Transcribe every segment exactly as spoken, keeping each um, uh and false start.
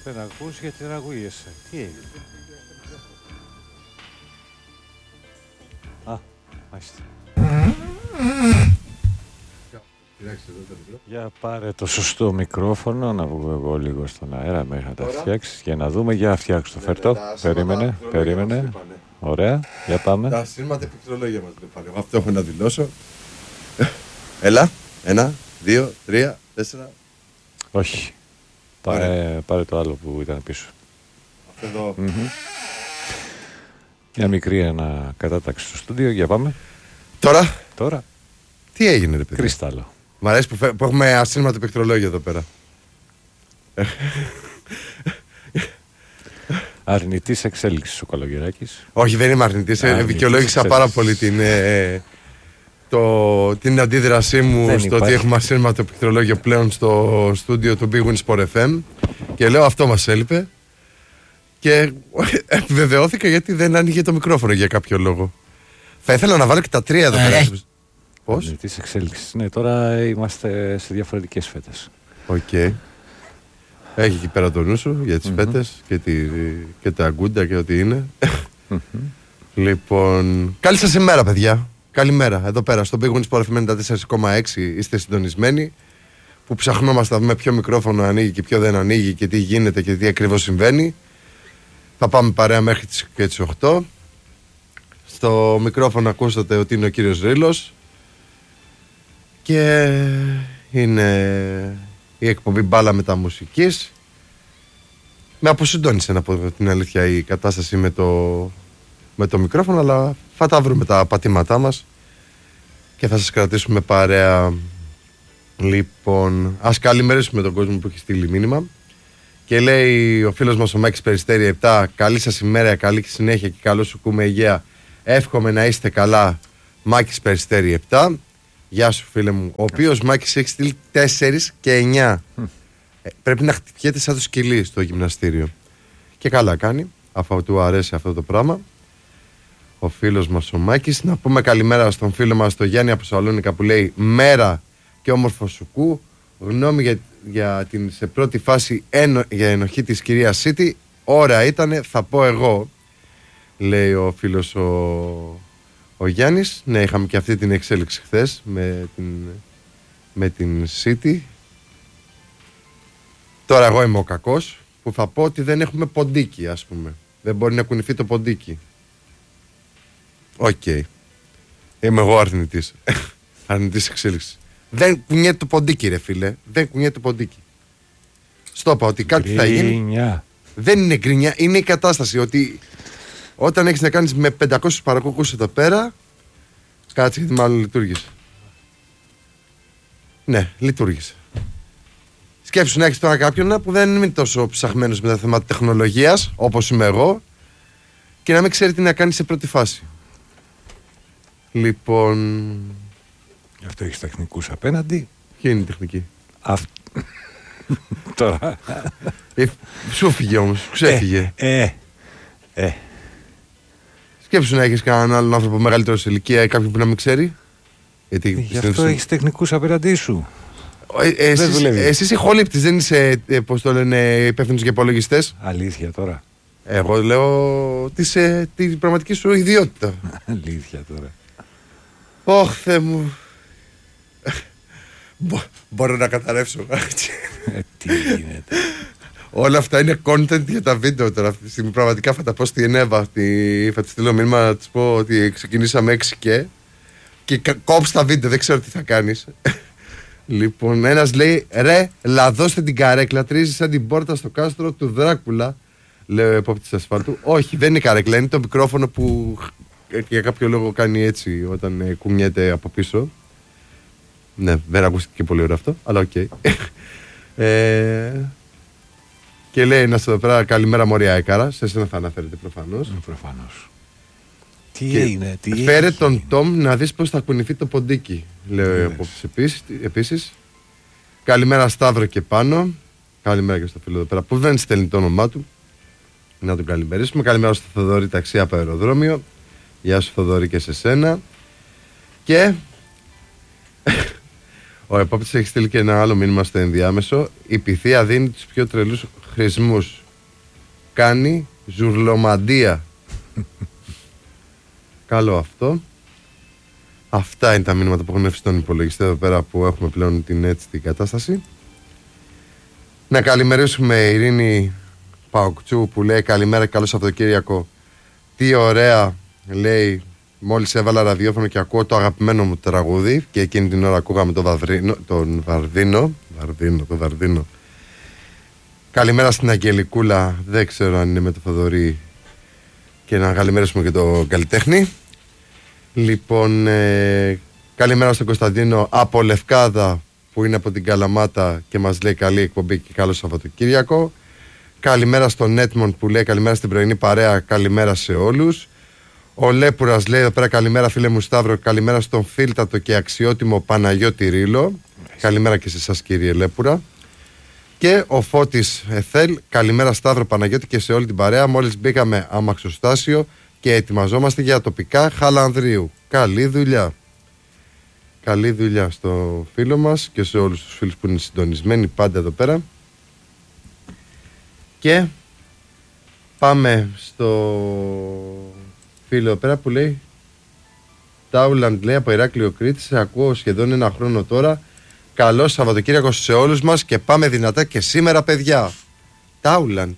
Δεν ακούς γιατί δεν ακούγεσαι. Τι έγινε? Α, μάλιστα. Για πάρε το σωστό μικρόφωνο να βγω εγώ λίγο στον αέρα μέχρι να τα φτιάξεις για να δούμε. Για να φτιάξω το φέρτο. Περίμενε, περίμενε. Ωραία, για πάμε. Τα σύρματα πληκτρολόγια μας δεν πάνε. Αυτό έχω να δηλώσω. Έλα, ένα, δύο, τρία, τέσσερα. Όχι. Πάρε, πάρε το άλλο που ήταν πίσω. Αυτό εδώ. Mm-hmm. Μια μικρή ανακατάταξη στο στούντιο. Για πάμε. Τώρα. Τώρα. Τι έγινε ρε παιδί? Κρίσταλο. Μ' αρέσει που, φε... που έχουμε ασύρματο πληκτρολόγιο εδώ πέρα. Αρνητής εξέλιξης ο Καλογεράκης. Όχι, δεν είμαι αρνητής. Ε, δικαιολόγησα πάρα πολύ την, ε, το, την αντίδρασή μου δεν στο υπάρχει. Ότι έχουμε ασύρματο πληκτρολόγιο πλέον στο στούντιο του Big Win Sport εφ εμ. Και λέω αυτό μας έλειπε. Και επιβεβαιώθηκα γιατί δεν άνοιγε το μικρόφωνο για κάποιο λόγο. Θα ήθελα να βάλω και τα τρία εδώ πέρα. Πώς? Αρνητής εξέλιξης. Ναι, τώρα είμαστε σε διαφορετικές φέτες. Οκ. Okay. Έχει εκεί πέρα το νου σου για τις mm-hmm. φέτες και, τη, και τα αγκούντα και ό,τι είναι. Mm-hmm. Λοιπόν, καλή σας ημέρα παιδιά. Καλημέρα. Εδώ πέρα στο Big Win Sport εφ εμ ενενήντα τέσσερα κόμμα έξι είστε συντονισμένοι. Που ψαχνόμαστε να δούμε ποιο μικρόφωνο ανοίγει και ποιο δεν ανοίγει και τι γίνεται και τι ακριβώς συμβαίνει. Θα πάμε παρέα μέχρι και τις οκτώ. Στο μικρόφωνο ακούσατε ότι είναι ο κύριος Ρήλος. Και είναι η εκπομπή Μπάλα Μεταμουσικής. Με αποσυντώνησε να πω την αλήθεια η κατάσταση με το, με το μικρόφωνο, αλλά θα τα βρούμε τα πατήματά μας και θα σας κρατήσουμε παρέα. Λοιπόν, ας καλημερίσουμε τον κόσμο που έχει στείλει μήνυμα. Και λέει ο φίλος μας ο Μάκης Περιστέρη επτά, καλή σας ημέρα, καλή συνέχεια και καλό σου κούμε υγεία. Εύχομαι να είστε καλά. Μάκης Περιστέρη επτά. Γεια σου φίλε μου. Ο οποίος Μάκης έχει στείλει τέσσερα και εννιά. Mm. Ε, πρέπει να χτυπιέται σαν το σκυλί στο γυμναστήριο. Και καλά κάνει, αφού του αρέσει αυτό το πράγμα. Ο φίλος μας ο Μάκης. Να πούμε καλημέρα στον φίλο μας τον Γιάννη από Σαλόνικα που λέει μέρα και όμορφο σουκού. Γνώμη για, για την σε πρώτη φάση ενο, για ενοχή της κυρίας Σίτη. Ώρα ήτανε, θα πω εγώ. Λέει ο φίλος ο... Ο Γιάννης, ναι, είχαμε και αυτή την εξέλιξη χθες με την, με την City. Τώρα εγώ είμαι ο κακός που θα πω ότι δεν έχουμε ποντίκι, ας πούμε. Δεν μπορεί να κουνηθεί το ποντίκι. Οκ. Okay. Είμαι εγώ αρνητής. Αρνητής εξέλιξη. Δεν κουνιέται το ποντίκι ρε φίλε. Δεν κουνιέται το ποντίκι. Στο είπα ότι κάτι γκρινιά θα γίνει. Δεν είναι γκρινιά, είναι η κατάσταση ότι... Όταν έχεις να κάνεις με πεντακόσιους παρακούκους εδώ πέρα, κάτσε γιατί μάλλον λειτουργήσε. Ναι, λειτουργήσε. Σκέψου να έχεις τώρα κάποιον που δεν είναι τόσο ψαχμένος με τα θέματα τεχνολογίας, όπως είμαι εγώ, και να μην ξέρει τι να κάνει σε πρώτη φάση. Λοιπόν... Αυτό έχεις τεχνικούς απέναντι. Ποια είναι η τεχνική? Αυτ... Τώρα... Ε, σου φύγε όμως, ξέφυγε. Ε, ε, ε. Σκέψου να έχεις κανέναν άλλον άνθρωπο μεγαλύτερο σε ηλικία ή κάποιον που να μην ξέρει. Γιατί γι' αυτό έχεις τεχνικούς απέναντί σου. Ε, ε, εσείς, εσείς οι χολύπτης δεν είσαι, ε, πώς το λένε, υπεύθυνος για υπολογιστές. Αλήθεια τώρα. Εγώ λέω τις, ε, την πραγματική σου ιδιότητα. Αλήθεια τώρα. Ωχ, Θεέ μου. Μπο, μπορώ να καταρρεύσω. ε, τι γίνεται. Όλα αυτά είναι content για τα βίντεο τώρα αυτή τη στιγμή. Πραγματικά θα τα πω στην Εύα. Θα τη στείλω μήνυμα να τη πω ότι ξεκινήσαμε έξι και. Και κόψει τα βίντεο, δεν ξέρω τι θα κάνεις. Λοιπόν, ένας λέει ρε, λαδώστε την καρέκλα. Τρίζει σαν την πόρτα στο κάστρο του Δράκουλα. Λέει ο επόπτης ασφάλτου. Όχι, δεν είναι η καρέκλα, είναι το μικρόφωνο που για κάποιο λόγο κάνει έτσι όταν ε, κουνιέται από πίσω. Ναι, δεν ακούστηκε πολύ ωραίο αυτό, αλλά οκ. Okay. ε, Και λέει να εδώ πέρα καλημέρα μωρία έκαρα. Σε εσένα θα αναφέρεται προφανώς. Mm, προφανώς. Τι και είναι, τι φέρε έχει. Τον Τόμ να δεις πως θα κουνηθεί το ποντίκι. Λέω απόψε επίσης, επίσης. Καλημέρα Σταύρο και πάνω. Καλημέρα και στο φίλο εδώ πέρα που δεν στέλνει το όνομά του. Να τον καλημερίσουμε. Καλημέρα στο Θοδωρή ταξί από αεροδρόμιο. Γεια σου Θοδωρή και σε σένα. Και ο επόπτης έχει στείλει και ένα άλλο μήνυμα στο ενδιάμεσο. Η Pythia δίνει τους πιο τρελούς χρησμούς κάνει ζουρλομαντία. Καλό αυτό. Αυτά είναι τα μήνυματα που έχουν έρθει στον υπολογιστή εδώ πέρα που έχουμε πλέον την έτσι την κατάσταση. Να καλημερίσουμε Ειρήνη Παοκτσού που λέει καλημέρα, καλό Σαββατοκύριακο. Τι ωραία, λέει, μόλις έβαλα ραδιόφωνο και ακούω το αγαπημένο μου τραγούδι και εκείνη την ώρα ακούγαμε τον Βαρδίνο, τον Βαρδίνο, Βαρδίνο, τον Βαρδίνο. Καλημέρα στην Αγγελικούλα, δεν ξέρω αν είναι με το Θοδωρή, και να καλημερίσουμε και τον καλλιτέχνη. Λοιπόν, ε, καλημέρα στον Κωνσταντίνο από Λευκάδα που είναι από την Καλαμάτα και μας λέει καλή εκπομπή και καλό Σαββατοκύριακο. Καλημέρα στον Έτμον που λέει καλημέρα στην πρωινή παρέα, καλημέρα σε όλους. Ο Λέπουρας λέει εδώ πέρα καλημέρα φίλε μου Σταύρο, καλημέρα στον φίλτατο και αξιότιμο Παναγιώτη Ρήλο. Καλημέρα και σε εσάς κύριε Λέπουρα. Και ο Φώτης Εθέλ, καλημέρα Σταύρο Παναγιώτη και σε όλη την παρέα. Μόλις μπήκαμε αμαξοστάσιο και ετοιμαζόμαστε για τοπικά Χαλανδρίου. Καλή δουλειά. Καλή δουλειά στο φίλο μας και σε όλους τους φίλους που είναι συντονισμένοι πάντα εδώ πέρα. Και πάμε στο φίλο εδώ πέρα που λέει Τάουλαντ, λέει από Ηράκλειο Κρήτη, σε ακούω σχεδόν ένα χρόνο τώρα. Καλό Σαββατοκύριακο σε όλους μας και πάμε δυνατά και σήμερα παιδιά. Τάουλαντ.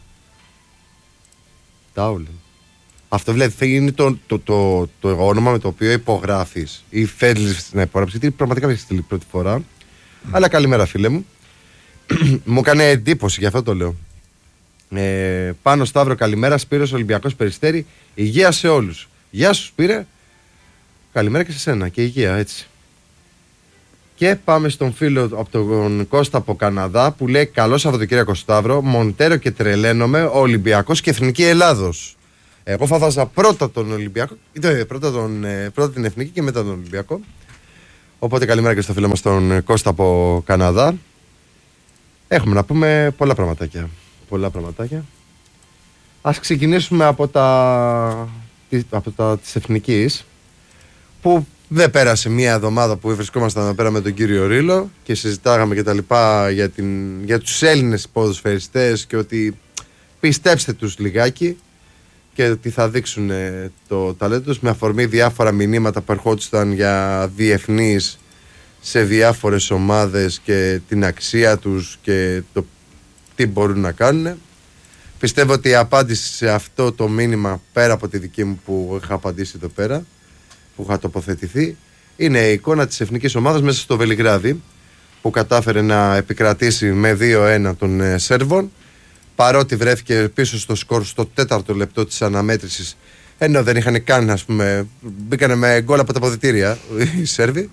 Τάουλαντ. Αυτό δηλαδή είναι το, το, το, το όνομα με το οποίο υπογράφεις ή φέρνεις να υπογράψεις, γιατί πραγματικά με έχεις στείλει πρώτη φορά. Mm. Αλλά καλημέρα φίλε μου. Μου έκανε εντύπωση, γι' αυτό το λέω. Ε, Πάνω Σταύρο, καλημέρα. Σπύρος Ολυμπιακός Περιστέρι. Υγεία σε όλους. Γεια σου Σπύρε. Καλημέρα και σε σένα και υγεία, έτσι. Και πάμε στον φίλο από τον Κώστα από Καναδά που λέει καλό Σαββατοκύριακο Σταύρο. Μοντέρο και τρελαίνομαι, Ολυμπιακός και Εθνική Ελλάδος. Εγώ θα βάζα πρώτα τον Ολυμπιακό, πρώτα, τον, πρώτα την Εθνική και μετά τον Ολυμπιακό. Οπότε καλημέρα και στο φίλο μας τον Κώστα από Καναδά. Έχουμε να πούμε πολλά πραγματάκια. Πολλά πραγματάκια. Ας ξεκινήσουμε από τα, από τα της Εθνικής, που δεν πέρασε μία εβδομάδα που βρισκόμασταν εδώ πέρα με τον κύριο Ρήλο και συζητάγαμε και τα λοιπά για, την, για τους Έλληνες ποδοσφαιριστές και ότι πιστέψτε τους λιγάκι και ότι θα δείξουν το ταλέντο τους, με αφορμή διάφορα μηνύματα που ερχόντουσαν για διεθνείς σε διάφορες ομάδες και την αξία τους και το τι μπορούν να κάνουν. Πιστεύω ότι η απάντηση σε αυτό το μήνυμα, πέρα από τη δική μου που είχα απαντήσει εδώ πέρα, που είχα τοποθετηθεί, είναι η εικόνα της εθνικής ομάδας μέσα στο Βελιγράδι, που κατάφερε να επικρατήσει με δύο ένα των ε, Σέρβων, παρότι βρέθηκε πίσω στο σκορ στο τέταρτο λεπτό της αναμέτρησης, ενώ δεν είχαν καν, ας πούμε, μπήκανε με γκολ από τα αποδυτήρια οι Σέρβοι.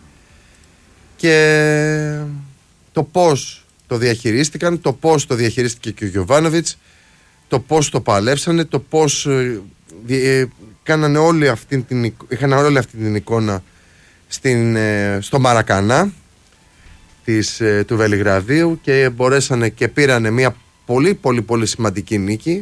Και το πώς το διαχειρίστηκαν, το πώς το διαχειρίστηκε και ο Γιοβάνοβιτς, το πώς το παλέψανε, το πώς ε, ε, κάνανε όλη αυτή την, είχαν όλη αυτή την εικόνα στην, ε, στο Μαρακανά της, ε, του Βελιγραδίου και μπορέσανε και πήρανε μια πολύ πολύ πολύ σημαντική νίκη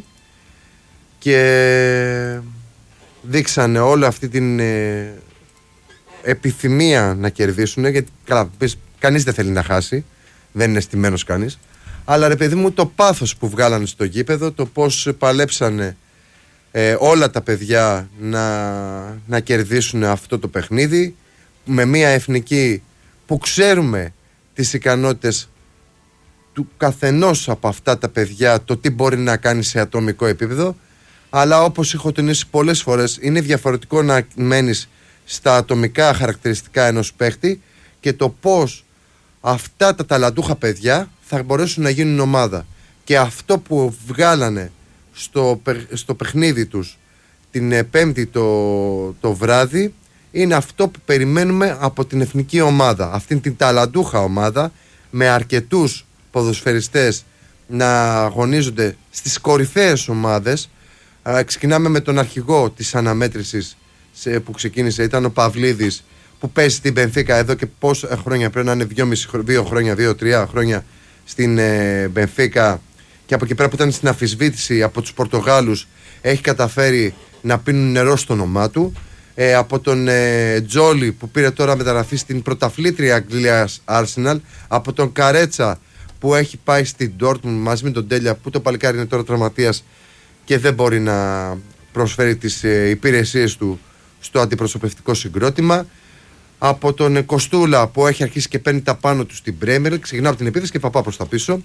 και δείξανε όλη αυτή την ε, επιθυμία να κερδίσουν, γιατί καλά, πεις, κανείς δεν θέλει να χάσει, δεν είναι στημένος κανείς, αλλά ρε παιδί μου το πάθος που βγάλανε στο γήπεδο, το πώς παλέψανε ε, όλα τα παιδιά να, να κερδίσουν αυτό το παιχνίδι με μια εθνική που ξέρουμε τις ικανότητες του καθενός από αυτά τα παιδιά, το τι μπορεί να κάνει σε ατομικό επίπεδο, αλλά όπως έχω τονίσει πολλές φορές, είναι διαφορετικό να μένεις στα ατομικά χαρακτηριστικά ενός παίχτη και το πώς αυτά τα ταλαντούχα παιδιά θα μπορέσουν να γίνουν ομάδα. Και αυτό που βγάλανε στο, στο παιχνίδι τους την Πέμπτη το, το βράδυ είναι αυτό που περιμένουμε από την εθνική ομάδα, αυτήν την ταλαντούχα ομάδα με αρκετούς ποδοσφαιριστές να αγωνίζονται στις κορυφαίες ομάδες. Α, ξεκινάμε με τον αρχηγό της αναμέτρησης σε, που ξεκίνησε, ήταν ο Παυλίδης, που παίζει στην Μπενφίκα εδώ και πόσα χρόνια, πρέπει να είναι δύο χρόνια, δύο-τρία χρόνια στην ε, Μπενφίκα, και από εκεί πέρα που ήταν στην αμφισβήτηση από τους Πορτογάλους έχει καταφέρει να πίνουν νερό στο όνομά του. Ε, από τον ε, Τζόλι που πήρε τώρα μεταγραφή στην πρωταθλήτρια Αγγλίας Arsenal, από τον Καρέτσα που που έχει πάει στην Dortmund μαζί με τον Τέλια, που το παλικάρι είναι τώρα τραυματίας και δεν μπορεί να προσφέρει τις ε, υπηρεσίες του στο αντιπροσωπευτικό συγκρότημα. Από τον Κοστούλα που έχει αρχίσει και παίρνει τα πάνω του στην Πρέμιερ, ξεκινάω από την επίθεση και θα πάω προς τα πίσω.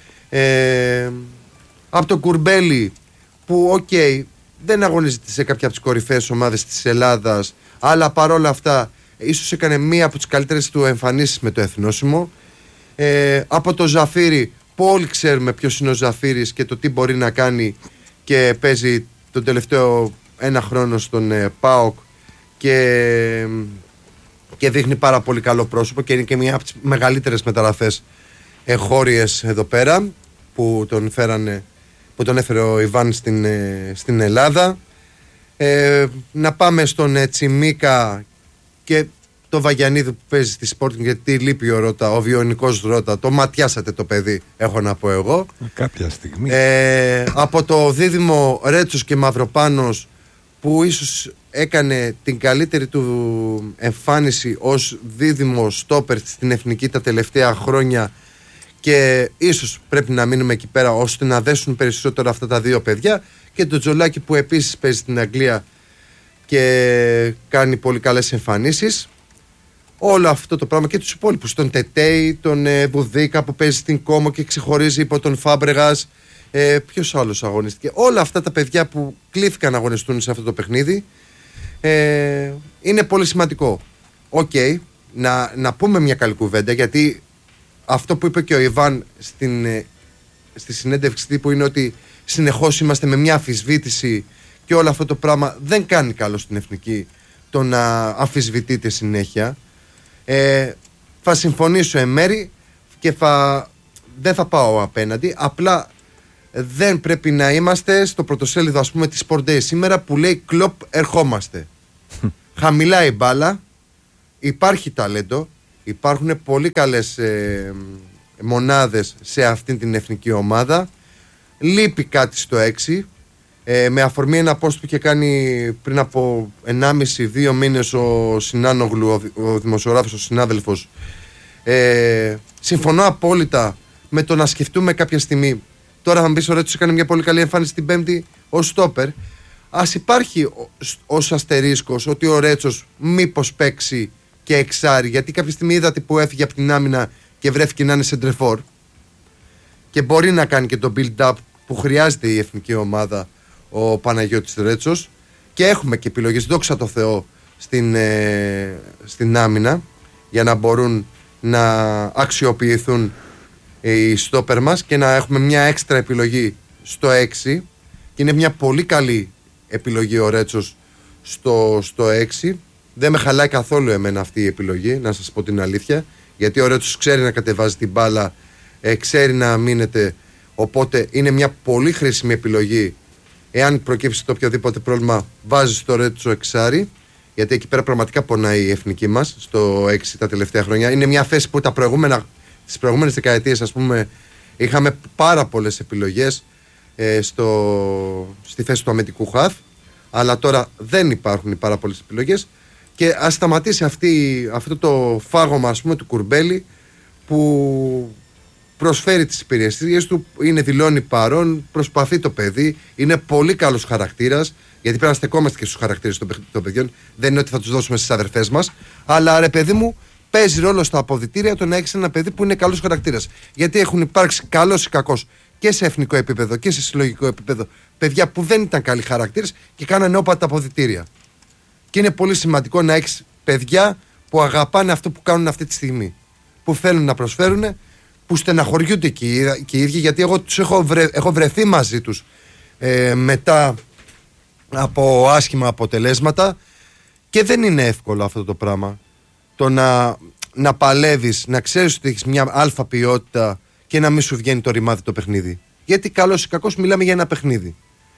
Ε, από τον Κουρμπέλη που οκ, okay, δεν αγωνίζεται σε κάποια από τις κορυφαίες ομάδες της Ελλάδας, αλλά παρόλα αυτά ίσως έκανε μία από τις καλύτερες του εμφανίσεις με το εθνόσημο. Ε, από το Ζαφύρι που όλοι ξέρουμε ποιος είναι ο Ζαφύρης και το τι μπορεί να κάνει και παίζει τον τελευταίο ένα χρόνο στον ε, ΠΑΟΚ και, και δείχνει πάρα πολύ καλό πρόσωπο και είναι και μία από τις μεγαλύτερες μεταγραφές εγχώριες εδώ πέρα που τον, φέρανε, που τον έφερε ο Ιβάν στην, ε, στην Ελλάδα. Ε, να πάμε στον ε, Τσιμίκα και το Βαγιανίδη που παίζει στη Sporting, γιατί λείπει ο Ρώτα, ο βιονικός Ρώτα. Το ματιάσατε το παιδί, έχω να πω εγώ. Κάποια στιγμή. Ε, από το δίδυμο Ρέτσος και Μαυροπάνος που ίσως έκανε την καλύτερη του εμφάνιση ως δίδυμο στόπερ στην εθνική τα τελευταία χρόνια και ίσως πρέπει να μείνουμε εκεί πέρα ώστε να δέσουν περισσότερο αυτά τα δύο παιδιά, και το Τζολάκι που επίσης παίζει στην Αγγλία και κάνει πολύ καλές εμφανίσεις. Όλο αυτό το πράγμα και τους υπόλοιπους, τον Τετέι, τον ε, Μπουδίκα που παίζει στην Κόμο και ξεχωρίζει υπό τον Φάμπρεγας, ε, ποιος άλλος αγωνίστηκε, όλα αυτά τα παιδιά που κλήθηκαν να αγωνιστούν σε αυτό το παιχνίδι, ε, είναι πολύ σημαντικό. Οκ, okay, να, να πούμε μια καλή κουβέντα, γιατί αυτό που είπε και ο Ιβάν στην, ε, στη συνέντευξη τύπου είναι ότι συνεχώς είμαστε με μια αμφισβήτηση και όλο αυτό το πράγμα δεν κάνει καλό στην εθνική το να αμφισβητείται συνέχεια. Ε, θα συμφωνήσω εν μέρη και θα, δεν θα πάω απέναντι. Απλά δεν πρέπει να είμαστε στο πρωτοσέλιδο, ας πούμε, της Sport Day σήμερα που λέει Κλοπ ερχόμαστε. Χαμηλά η μπάλα, υπάρχει ταλέντο, υπάρχουν πολύ καλές ε, μονάδες σε αυτήν την εθνική ομάδα. Λείπει κάτι στο έξι, ε, με αφορμή ένα post που είχε κάνει πριν από ενάμιση δύο μήνες ο Συνάνογλου, ο, ο δημοσιογράφος, ο συνάδελφος. Ε, συμφωνώ απόλυτα με το να σκεφτούμε κάποια στιγμή. Τώρα θα μου πεις ο Ρέτσος έκανε μια πολύ καλή εμφάνιση την Πέμπτη ως στόπερ. Ας υπάρχει ως αστερίσκος ότι ο Ρέτσος μήπως παίξει και εξάρι, γιατί κάποια στιγμή είδατε που έφυγε από την άμυνα και βρέθηκε να είναι σεντρεφόρ και μπορεί να κάνει και το build-up που χρειάζεται η εθνική ομάδα ο Παναγιώτης Ρέτσος, και έχουμε και επιλογές, δόξα τω Θεώ, στην, ε, στην άμυνα για να μπορούν να αξιοποιηθούν οι στόπερ μας και να έχουμε μια έξτρα επιλογή στο έξι, και είναι μια πολύ καλή επιλογή ο Ρέτσος στο, στο έξι. Δεν με χαλάει καθόλου εμένα αυτή η επιλογή, να σας πω την αλήθεια, γιατί ο Ρέτσος ξέρει να κατεβάζει την μπάλα, ε, ξέρει να μείνεται, οπότε είναι μια πολύ χρήσιμη επιλογή. Εάν προκύψει το οποιοδήποτε πρόβλημα, βάζει το Ρέτσο εξάρι, γιατί εκεί πέρα πραγματικά πονάει η εθνική μας στο έξι τα τελευταία χρόνια. Είναι μια θέση που τα προηγούμενα, τις προηγούμενες δεκαετίες, ας πούμε, είχαμε πάρα πολλές επιλογές ε, στο, στη θέση του αμυντικού χαφ, αλλά τώρα δεν υπάρχουν πάρα πολλές επιλογές, και ας σταματήσει αυτή, αυτό το φάγωμα, ας πούμε, του Κουρμπέλη που προσφέρει τις υπηρεσίες του, είναι δηλώνει παρόν, προσπαθεί το παιδί, είναι πολύ καλός χαρακτήρας, γιατί πρέπει να στεκόμαστε και στους χαρακτήρες των, των παιδιών, δεν είναι ότι θα τους δώσουμε στις αδερφές μας, αλλά ρε παιδί μου, παίζει ρόλο στα αποδυτήρια το να έχεις ένα παιδί που είναι καλός χαρακτήρας, γιατί έχουν υπάρξει καλός ή κακός και σε εθνικό επίπεδο και σε συλλογικό επίπεδο παιδιά που δεν ήταν καλοί χαρακτήρες και κάνανε όπα τα αποδυτήρια, και είναι πολύ σημαντικό να έχεις παιδιά που αγαπάνε αυτό που κάνουν αυτή τη στιγμή, που θέλουν να προσφέρουν, που στεναχωριούνται και οι ίδιοι, γιατί εγώ τους έχω, βρε, έχω βρεθεί μαζί τους ε, μετά από άσχημα αποτελέσματα, και δεν είναι εύκολο αυτό το πράγμα, το να, να παλεύεις, να ξέρεις ότι έχεις μια αλφα ποιότητα και να μην σου βγαίνει το ρημάδι το παιχνίδι, γιατί καλώς ή κακώς μιλάμε για ένα παιχνίδι.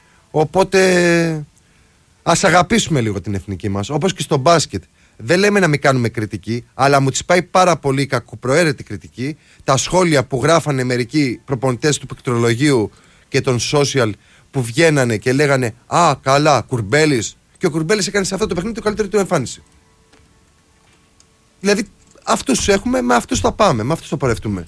Οπότε ας αγαπήσουμε λίγο την εθνική μας, όπως και στο μπάσκετ. Δεν λέμε να μην κάνουμε κριτική, αλλά μου της πάει πάρα πολύ η κακοπροαίρετη κριτική. Τα σχόλια που γράφανε μερικοί προπονητές του πληκτρολογίου και των social που βγαίνανε και λέγανε «Α, καλά, Κουρμπέλης». Και ο Κουρμπέλης έκανε σε αυτό το παιχνίδι το καλύτερη του εμφάνιση. Δηλαδή, αυτούς έχουμε, με αυτούς θα πάμε, με αυτούς θα πορευτούμε.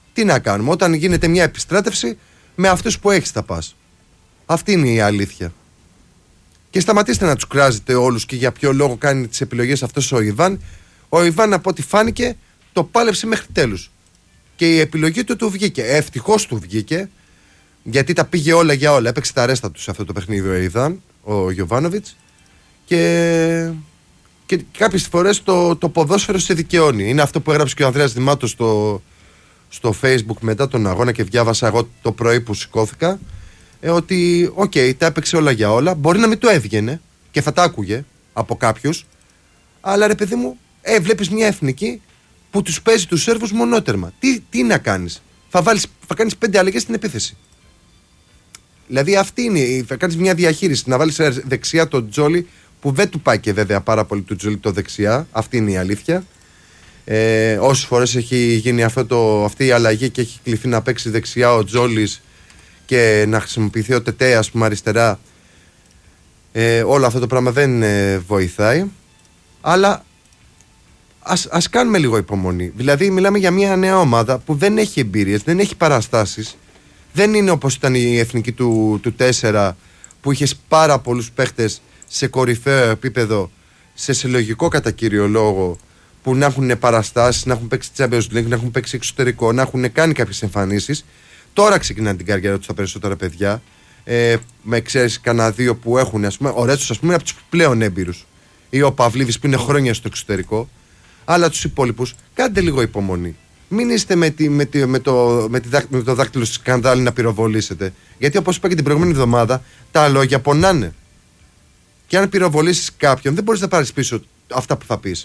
Τι να κάνουμε, όταν γίνεται μια επιστράτευση, με αυτούς που έχεις θα πας. Αυτή είναι η αλήθεια. Και σταματήστε να τους κράζετε όλους και για ποιο λόγο κάνει τις επιλογές αυτός ο Ιβάν. Ο Ιβάν, από ό,τι φάνηκε, το πάλεψε μέχρι τέλους. Και η επιλογή του του βγήκε. Ευτυχώς του βγήκε, γιατί τα πήγε όλα για όλα. Έπαιξε τα ρέστα του σε αυτό το παιχνίδι ο Ιβάν, ο Γιοβάνοβιτς. Και, και κάποιες φορές το, το ποδόσφαιρο σε δικαιώνει. Είναι αυτό που έγραψε και ο Ανδρέας Δημάτος στο, στο Facebook μετά τον αγώνα και διάβασα εγώ το πρωί που σηκώθηκα. Ε, ότι, οκ, okay, τα έπαιξε όλα για όλα. Μπορεί να μην το έβγαινε και θα τα άκουγε από κάποιους. Αλλά ρε παιδί μου, ε, βλέπεις μια εθνική που τους παίζει τους Σέρβους μονότερμα. Τι, τι να κάνεις, θα, βάλεις, θα κάνεις πέντε αλλαγές στην επίθεση. Δηλαδή αυτή είναι, θα κάνεις μια διαχείριση. Να βάλεις δεξιά τον Τζόλι, που δεν του πάει και βέβαια πάρα πολύ του Τζόλι το δεξιά. Αυτή είναι η αλήθεια. Ε, όσες φορές έχει γίνει αυτό το, αυτή η αλλαγή και έχει κληθεί να παίξει δεξιά ο Τζόλις και να χρησιμοποιηθεί ο Τετέ, ας πούμε, αριστερά, ε, όλο αυτό το πράγμα δεν ε, βοηθάει. Αλλά ας, ας κάνουμε λίγο υπομονή. Δηλαδή μιλάμε για μια νέα ομάδα που δεν έχει εμπειρίες, δεν έχει παραστάσεις. Δεν είναι όπως ήταν η εθνική του, του τέσσερα, που είχες πάρα πολλούς παίχτες σε κορυφαίο επίπεδο, σε συλλογικό κατά κύριο λόγο, που να έχουν παραστάσεις, να έχουν παίξει Champions League, να έχουν παίξει εξωτερικό, να έχουν κάνει κάποιες εμφανίσεις. Τώρα ξεκινάνε την καριέρα τους τα περισσότερα παιδιά, ε, με εξαίρεση κανένα δύο που έχουν, ας πούμε, ο Ρέτσος, ας πούμε, από τους πλέον έμπειρους, ή ο Παυλίδης που είναι χρόνια στο εξωτερικό. Αλλά τους υπόλοιπους, κάντε λίγο υπομονή. Μην είστε με, τη, με, τη, με, το, με, τη, με το δάκτυλο στη σκανδάλη να πυροβολήσετε. Γιατί όπως είπα και την προηγούμενη εβδομάδα, τα λόγια πονάνε. Και αν πυροβολήσεις κάποιον, δεν μπορείς να πάρεις πίσω αυτά που θα πεις.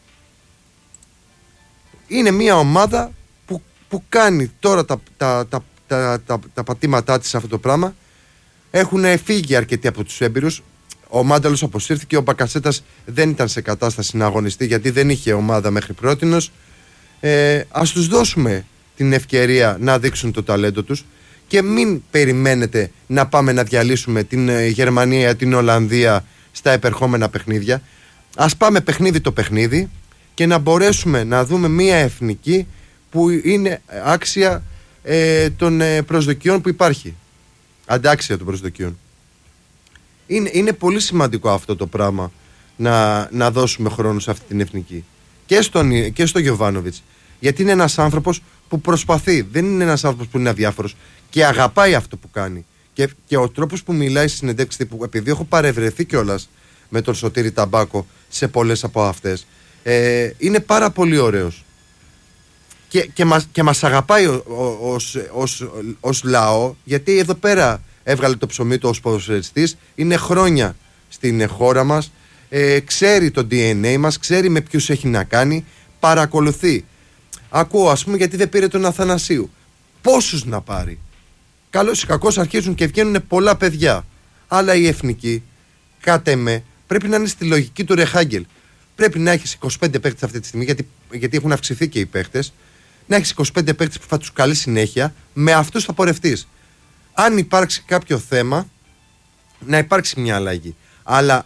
Είναι μια ομάδα που, που κάνει τώρα τα, τα, τα, τα, τα, τα πατήματά της σε αυτό το πράγμα. Έχουν φύγει αρκετοί από τους έμπειρους. Ο Μάνταλος αποσύρθηκε, ο Μπακασέτας δεν ήταν σε κατάσταση να αγωνιστεί γιατί δεν είχε ομάδα μέχρι πρότινος. Ε, ας τους δώσουμε την ευκαιρία να δείξουν το ταλέντο τους και μην περιμένετε να πάμε να διαλύσουμε την Γερμανία, την Ολλανδία στα επερχόμενα παιχνίδια. Ας πάμε παιχνίδι το παιχνίδι και να μπορέσουμε να δούμε μια εθνική που είναι άξια ε, των ε, προσδοκιών που υπάρχει. Αντάξια των προσδοκιών. Είναι, είναι πολύ σημαντικό αυτό το πράγμα να, να δώσουμε χρόνο σε αυτή την εθνική. Και στον, και στο Γιοβάνοβιτς. Γιατί είναι ένας άνθρωπος που προσπαθεί. Δεν είναι ένας άνθρωπος που είναι αδιάφορος και αγαπάει αυτό που κάνει. Και, και ο τρόπος που μιλάει στη συνεντεύξη, που επειδή έχω παρευρεθεί κιόλας με τον Σωτήρη Ταμπάκο σε πολλές από αυτές, ε, είναι πάρα πολύ ωραίος. Και, και, μας, και μας αγαπάει ως, ως, ως, ως λαό, γιατί εδώ πέρα έβγαλε το ψωμί του ως ποδοσφαιριστής, είναι χρόνια στην χώρα μας, ε, ξέρει το ντι εν έι μας, ξέρει με ποιους έχει να κάνει, παρακολουθεί. Ακούω, ας πούμε, γιατί δεν πήρε τον Αθανασίου. Πόσους να πάρει? Καλώς ή κακώς αρχίζουν και βγαίνουν πολλά παιδιά. Αλλά η εθνική, κάτε με, πρέπει να είναι στη λογική του Ρεχάγκελ. Πρέπει να έχεις είκοσι πέντε παίκτες αυτή τη στιγμή, γιατί, γιατί έχουν αυξηθεί και οι παίκτες. Να έχεις είκοσι πέντε παίκτες που θα τους καλεί συνέχεια, με αυτούς θα πορευτείς. Αν υπάρξει κάποιο θέμα, να υπάρξει μια αλλαγή. Αλλά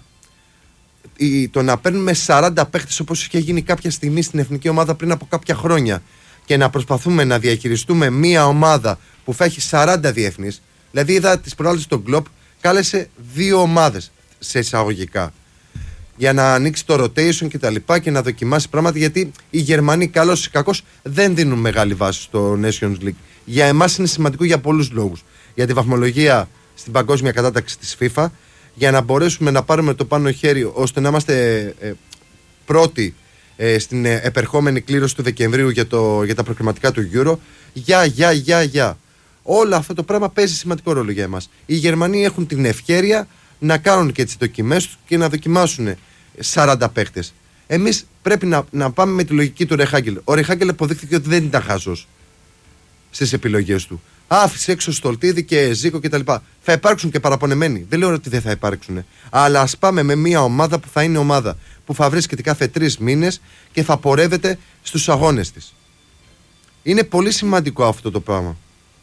η, το να παίρνουμε σαράντα παίκτες όπως είχε γίνει κάποια στιγμή στην εθνική ομάδα πριν από κάποια χρόνια και να προσπαθούμε να διαχειριστούμε μια ομάδα που θα έχει σαράντα διεθνείς. Δηλαδή, είδα τις προάλλες στον Κλοπ, κάλεσε δύο ομάδες σε εισαγωγικά για να ανοίξει το rotation και τα λοιπά και να δοκιμάσει πράγματα, γιατί οι Γερμανοί, καλώς ή κακώς, δεν δίνουν μεγάλη βάση στο Nations League. Για εμάς είναι σημαντικό για πολλούς λόγους. Για τη βαθμολογία στην παγκόσμια κατάταξη της FIFA, για να μπορέσουμε να πάρουμε το πάνω χέρι ώστε να είμαστε ε, πρώτοι ε, στην ε, επερχόμενη κλήρωση του Δεκεμβρίου για, το, για τα προκριματικά του Euro. Για, για, για, για. Όλο αυτό το πράγμα παίζει σημαντικό ρόλο για εμάς. Οι Γερμανοί έχουν την ευκαιρία να κάνουν και τις δοκιμές τους και να δοκιμάσουν σαράντα παίχτες. Εμείς πρέπει να, να πάμε με τη λογική του Ρεχάγκελ. Ο Ρεχάγκελ αποδείχθηκε ότι δεν ήταν χαζός στις επιλογές του. Άφησε έξω Στολτίδη και Ζήκο κτλ. Θα υπάρξουν και παραπονεμένοι. Δεν λέω ότι δεν θα υπάρξουν. Αλλά ας πάμε με μια ομάδα που θα είναι ομάδα που θα βρίσκεται κάθε τρεις μήνες και θα πορεύεται στους αγώνες της. Είναι πολύ σημαντικό αυτό το πράγμα.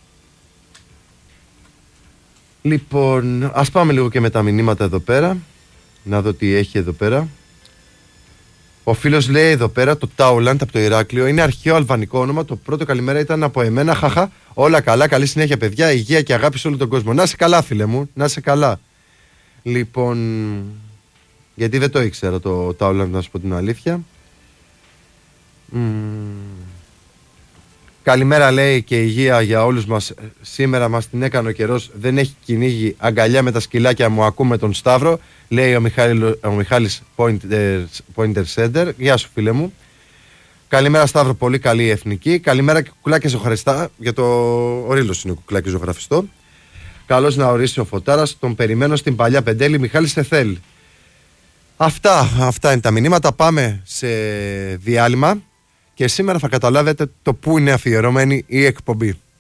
Λοιπόν, ας πάμε λίγο και με τα μηνύματα εδώ πέρα. Να δω τι έχει εδώ πέρα. Ο φίλος λέει εδώ πέρα το Τάουλαντ από το Ηράκλειο είναι αρχαίο αλβανικό όνομα. Το πρώτο καλημέρα ήταν από εμένα. Χαχα. Όλα καλά. Καλή συνέχεια, παιδιά. Υγεία και αγάπη σε όλο τον κόσμο. Να είσαι καλά, φίλε μου. Να είσαι καλά. Λοιπόν. Γιατί δεν το ήξερα το Τάουλαντ, να σου πω την αλήθεια. Mm. Καλημέρα, λέει, και υγεία για όλους μας. Σήμερα μας την έκανε ο καιρός. Δεν έχει κυνήγι. Αγκαλιά με τα σκυλάκια μου. Ακούμε τον Σταύρο. Λέει ο, Μιχάλη, ο Μιχάλης Pointer, Pointer Center. Γεια σου, φίλε μου. Καλημέρα, Σταύρο. Πολύ καλή εθνική. Καλημέρα και κουκλάκια ζωγραφιστά. Για το ο Ρήλος είναι κουκλάκι ζωγραφιστό. Καλώς να ορίσει ο Φωτάρας. Τον περιμένω στην παλιά Πεντέλη. Μιχάλη σε θέλει. Αυτά, αυτά είναι τα μηνύματα. Πάμε σε διάλειμμα. Και σήμερα θα καταλάβετε το πού είναι αφιερωμένη η εκπομπή.